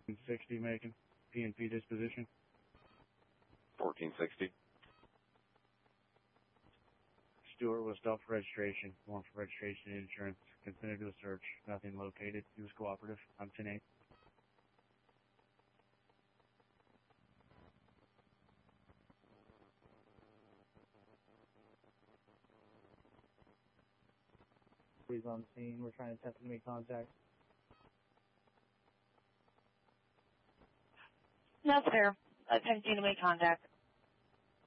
60 Macon, PNP disposition. 1460. Stewart was stopped for registration. Warrant for registration and insurance. Consented to a search. Nothing located. He was cooperative. I'm 10-8. He's on the scene. We're trying to attempt to make contact. That's fair. Attempting to make contact.